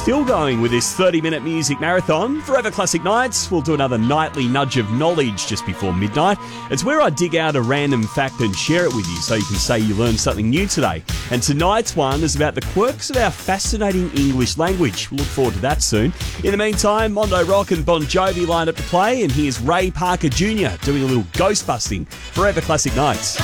still going with this 30-minute music marathon. Forever Classic Nights, we'll do another nightly nudge of knowledge just before midnight. It's where I dig out a random fact and share it with you so you can say you learned something new today. And tonight's one is about the quirks of our fascinating English language. We'll look forward to that soon. In the meantime, Mondo Rock and Bon Jovi lined up to play, and here's Ray Parker Jr. doing a little ghost busting. Forever Classic Nights.